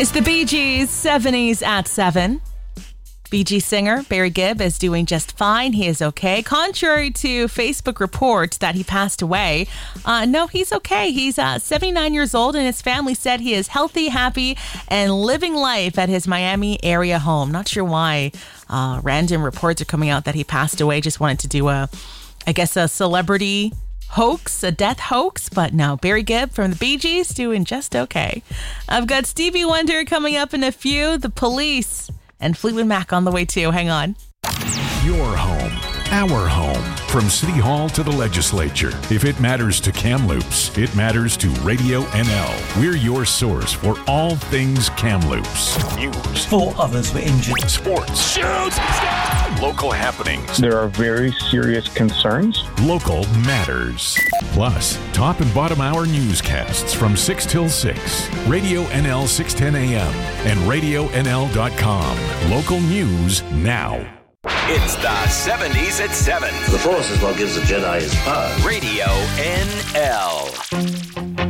It's the Bee Gees, 70s at 7. Bee Gees singer Barry Gibb is doing just fine. He is okay. Contrary to Facebook reports that he passed away, no, he's okay. He's 79 years old, and his family said he is healthy, happy, and living life at his Miami area home. Not sure why random reports are coming out that he passed away. Just wanted to do a celebrity hoax, a death hoax, but no, Barry Gibb from the Bee Gees doing just okay. I've got Stevie Wonder coming up in a few, The Police, and Fleetwood Mac on the way too. Hang on. Your home, our home. From City Hall to the legislature. If it matters to Kamloops, it matters to Radio NL. We're your source for all things Kamloops. News. 4 others were injured. Sports. Shoot! Local happenings. There are very serious concerns. Local matters. Plus, top and bottom hour newscasts from 6 till 6. Radio NL 610 AM and RadioNL.com. Local news now. It's the 70s at 7. The Force is what gives the Jedi his power. Radio NL.